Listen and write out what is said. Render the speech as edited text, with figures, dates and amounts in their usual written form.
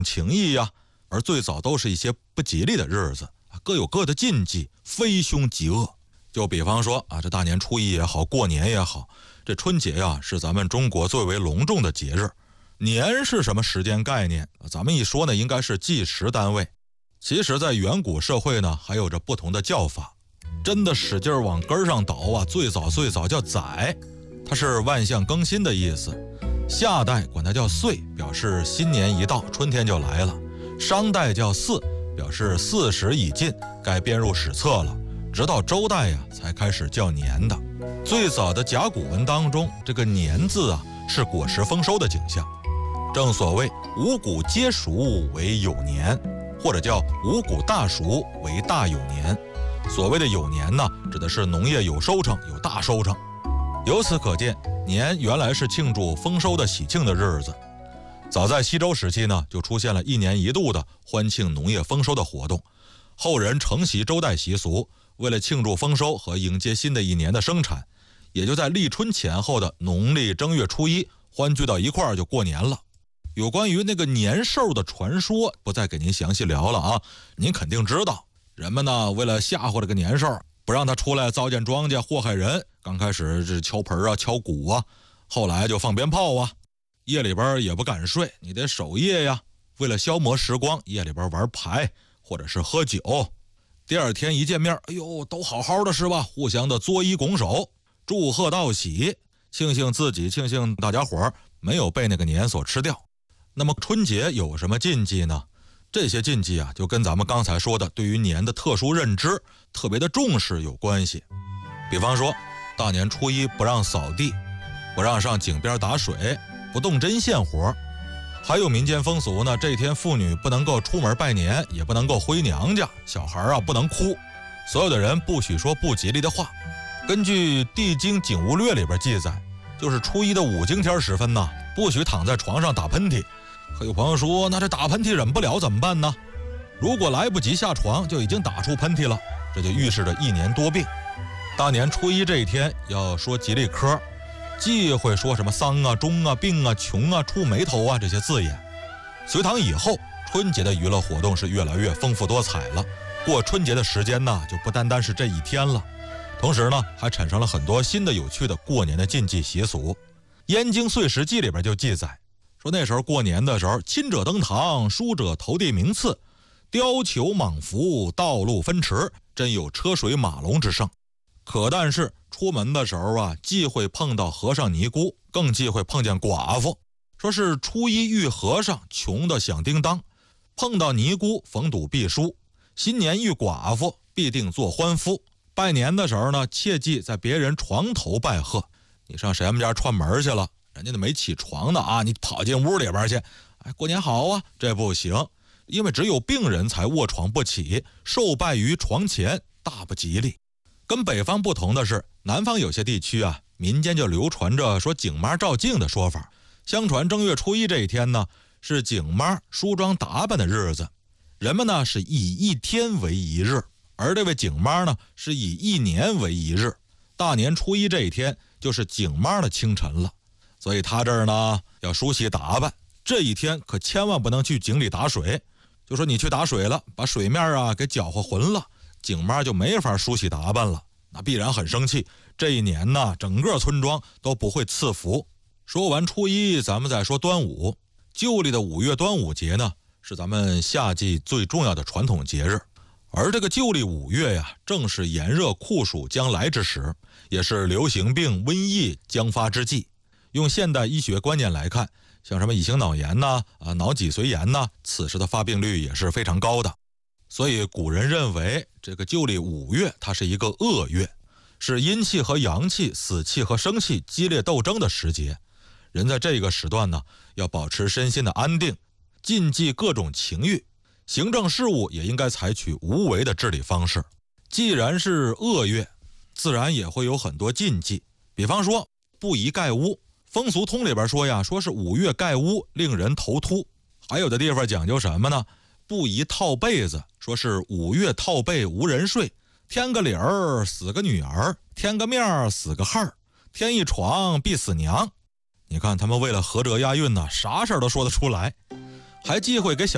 情谊呀，而最早都是一些不吉利的日子，各有各的禁忌，非凶即恶。就比方说这大年初一也好，过年也好，这春节呀是咱们中国最为隆重的节日。年是什么时间概念？咱们一说呢，应该是计时单位。其实在远古社会呢，还有着不同的叫法。真的使劲往根上倒最早叫载，它是万象更新的意思。夏代管它叫岁，表示新年一到，春天就来了。商代叫巳，表示巳时已尽，该编入史册了。直到周代才开始叫年的。最早的甲骨文当中，这个年字是果实丰收的景象。正所谓五谷皆熟为有年，或者叫五谷大熟为大有年。所谓的有年呢，指的是农业有收成，有大收成。由此可见，年原来是庆祝丰收的喜庆的日子。早在西周时期呢，就出现了一年一度的欢庆农业丰收的活动。后人承袭周代习俗，为了庆祝丰收和迎接新的一年的生产，也就在立春前后的农历正月初一欢聚到一块儿就过年了。有关于那个年兽的传说，不再给您详细聊了您肯定知道。人们呢，为了吓唬这个年兽，不让他出来糟践庄稼祸害人，刚开始是敲盆敲鼓后来就放鞭炮夜里边也不敢睡，你得守夜呀。为了消磨时光，夜里边玩牌或者是喝酒。第二天一见面，都好好的是吧？互相的作揖拱手，祝贺道喜，庆幸自己，庆幸大家伙没有被那个年所吃掉。那么春节有什么禁忌呢？这些禁忌就跟咱们刚才说的对于年的特殊认知，特别的重视有关系。比方说大年初一不让扫地，不让上井边打水，不动针线活。还有民间风俗呢，这天妇女不能够出门拜年，也不能够回娘家，小孩不能哭，所有的人不许说不吉利的话。根据《地经景物略》里边记载，就是初一的五更天时分不许躺在床上打喷嚏。可有朋友说，那这打喷嚏忍不了怎么办呢？如果来不及下床就已经打出喷嚏了，这就预示着一年多病。大年初一这一天要说吉利科，忌讳说什么丧终病穷触眉头这些字眼。隋唐以后，春节的娱乐活动是越来越丰富多彩了。过春节的时间就不单单是这一天了，同时呢，还产生了很多新的有趣的过年的禁忌习俗。《燕京岁时记》里边就记载说，那时候过年的时候，亲者登堂，疏者投递名次，貂裘蟒服，道路分驰，真有车水马龙之盛。可但是出门的时候忌讳碰到和尚尼姑，更忌讳碰见寡妇。说是初一遇和尚，穷得响叮当；碰到尼姑，逢赌必输；新年遇寡妇，必定做欢夫。拜年的时候呢，切记在别人床头拜贺。你上谁们家串门去了，人家都没起床呢你跑进屋里边去，过年好这不行，因为只有病人才卧床不起，受拜于床前，大不吉利。跟北方不同的是，南方有些地区民间就流传着说景妈照镜的说法。相传正月初一这一天呢，是景妈梳妆打扮的日子，人们呢是以一天为一日，而这位景妈呢是以一年为一日。大年初一这一天就是景妈的清晨了，所以他这儿呢要梳洗打扮。这一天可千万不能去井里打水，就说你去打水了，把水面给搅和浑了，景妈就没法梳洗打扮了，那必然很生气。这一年呢，整个村庄都不会赐福。说完初一，咱们再说端午。旧历的5月端午节呢，是咱们夏季最重要的传统节日。而这个旧历5月正是炎热酷暑将来之时，也是流行病瘟疫将发之际。用现代医学观念来看，像什么乙型脑炎脑脊髓炎此时的发病率也是非常高的。所以古人认为这个旧历5月它是一个恶月，是阴气和阳气、死气和生气激烈斗争的时节。人在这个时段呢，要保持身心的安定，禁忌各种情欲，行政事务也应该采取无为的治理方式。既然是恶月，自然也会有很多禁忌。比方说不宜盖屋，风俗通里边说说是5月盖屋令人头秃。还有的地方讲究什么呢？不宜套被子，说是5月套被无人睡，添个理儿死个女儿，添个面死个汉儿，添一床必死娘。你看他们为了合辙押韵啥事儿都说得出来。还忌讳给小